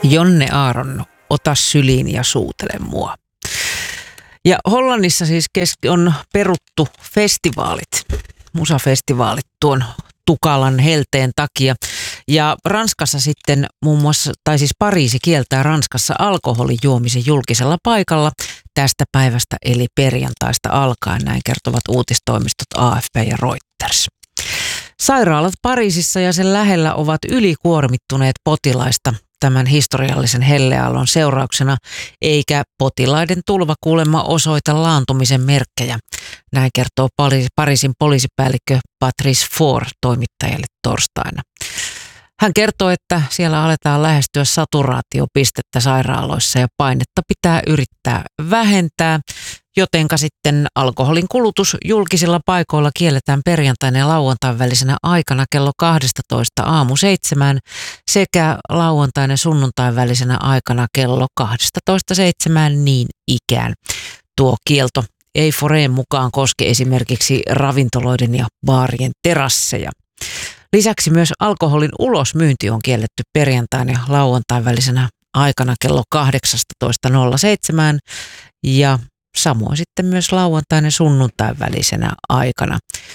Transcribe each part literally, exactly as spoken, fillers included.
Jonne Aaron, ota syliin ja suutele mua. Ja Hollannissa siis on peruttu festivaalit, musafestivaalit tuon tukalan helteen takia. Ja Ranskassa sitten muun muassa, tai siis Pariisi kieltää Ranskassa alkoholin juomisen julkisella paikalla tästä päivästä eli perjantaista alkaen, näin kertovat uutistoimistot A F P ja Reuters. Sairaalat Pariisissa ja sen lähellä ovat ylikuormittuneet potilaista tämän historiallisen helleaallon seurauksena, eikä potilaiden tulva kuulemma osoita laantumisen merkkejä. Näin kertoo Pariisin poliisipäällikkö Patrice Faure toimittajille torstaina. Hän kertoo, että siellä aletaan lähestyä saturaatiopistettä sairaaloissa ja painetta pitää yrittää vähentää, jotenka sitten alkoholin kulutus julkisilla paikoilla kielletään perjantaina ja lauantain välisenä aikana kello kaksitoista aamu seitsemään sekä lauantain ja sunnuntain välisenä aikana kello kaksitoista seitsemään niin ikään. Tuo kielto ei Foreen mukaan koske esimerkiksi ravintoloiden ja baarien terasseja. Lisäksi myös alkoholin ulosmyynti on kielletty perjantain ja lauantain välisenä aikana kello kahdeksantoista nolla seitsemän ja samoin sitten myös lauantain ja sunnuntain välisenä aikana.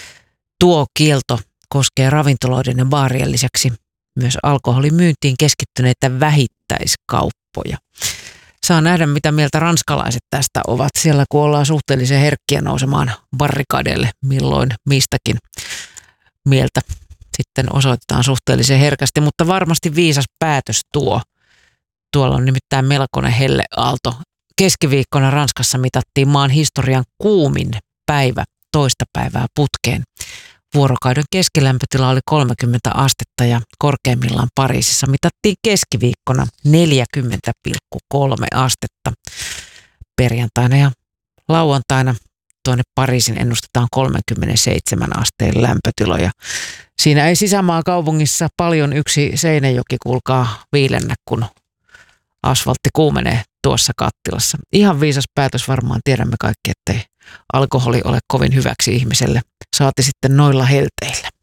Tuo kielto koskee ravintoloiden ja baarien lisäksi myös alkoholin myyntiin keskittyneitä vähittäiskauppoja. Saa nähdä, mitä mieltä ranskalaiset tästä ovat siellä, kun ollaan suhteellisen herkkiä nousemaan barrikadeille milloin mistäkin mieltä. Sitten osoitetaan suhteellisen herkästi, mutta varmasti viisas päätös tuo. Tuolla on nimittäin melkoinen helleaalto. Keskiviikkona Ranskassa mitattiin maan historian kuumin päivä toista päivää putkeen. Vuorokauden keskilämpötila oli kolmekymmentä astetta ja korkeimmillaan Pariisissa mitattiin keskiviikkona neljäkymmentä pilkku kolme astetta. Perjantaina ja lauantaina tuonne Pariisin ennustetaan kolmekymmentäseitsemän asteen lämpötiloja. Siinä ei sisämaa kaupungissa paljon yksi Seinäjoki kuulkaa viilennä, kun asfaltti kuumenee tuossa kattilassa. Ihan viisas päätös varmaan, tiedämme kaikki, ettei alkoholi ole kovin hyväksi ihmiselle, saati sitten noilla helteillä.